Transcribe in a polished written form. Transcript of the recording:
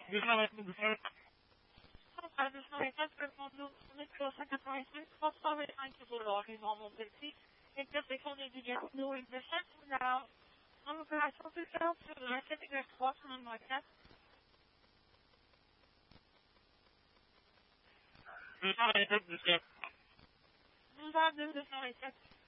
I just know that person who makes a sacrifice for sorry thank you for logging on mobility. It's difficult to get new existence now. I'm glad to be able to listen to your thoughts on my test. These are the